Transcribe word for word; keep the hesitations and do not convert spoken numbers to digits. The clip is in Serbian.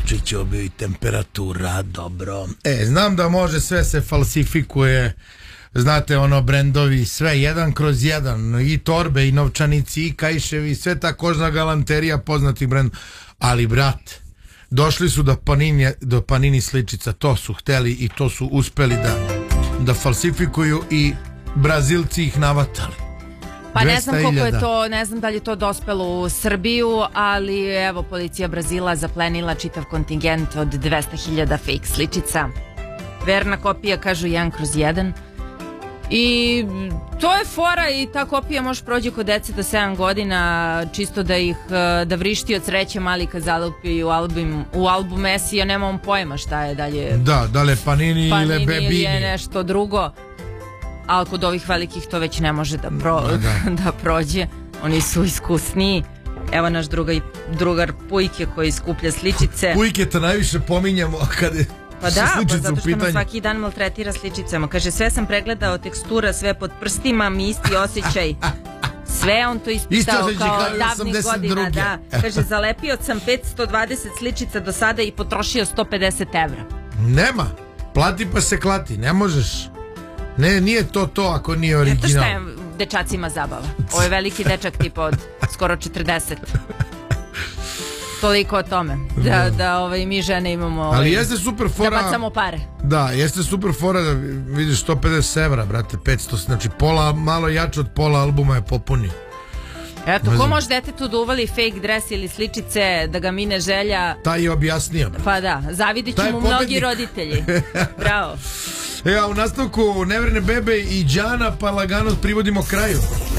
Vučiću bi temperatura, dobro. E, znam da može, sve se falsifikuje, znate, ono, brendovi, sve jedan kroz jedan, i torbe, i novčanici, i kaiševi, sve ta kožna galanterija poznatih brendova. Ali, brate, došli su do Panini, do Panini sličica, to su hteli i to su uspeli da, da falsifikuju i Brazilci ih navatali. Pa ne znam koliko je to, ne znam da li je to dospelo u Srbiju, ali evo, policija Brazila zaplenila čitav kontingent od dvesta hiljada fake sličica. Verna kopija, kažu, jedan kroz jedan. I to je fora i ta kopija može prođe kod dece do sedam godina, čisto da ih, da vrišti od sreće mali kad zalupi u album, u album Messi, ja nemam pojma šta je dalje. Da, da li je Panini, Panini ili Bebini. ili je nešto drugo. Ali kod ovih velikih to već ne može da, pro, da. da prođe. Oni su iskusniji. Evo naš druga, drugar Pujke koji skuplja sličice. Pujke to najviše pominjamo kada je pa da, pa zato što nas svaki dan maltretira sličicama. Kaže, sve sam pregledao, tekstura, sve pod prstima, mi isti osjećaj. Sve on to ispitao kao davnih godina. Da. Kaže, zalepio sam petsto dvadeset sličica do sada i potrošio sto pedeset evra. Nema, plati pa se klati, ne možeš. Ne, nije to to ako nije original. Eto šta je dečacima zabava. Ovo je veliki dečak tipa od skoro četrdeset. Toliko o tome. Da, da ovaj, mi žene imamo ovaj, ali jeste super fora, da bacamo pare. Da, jeste super fora da vidiš sto pedeset evra, brate, petsto, znači pola, malo jače od pola albuma je popunio. Eto, ko može detetu da uvali fake dres ili sličice, da ga mine želja? Taj je objasnio, brate. Pa da, zavidit će mu mnogi roditelji. Bravo. E, a u nastavku Neverne bebe i Đana, pa lagano privodimo kraju.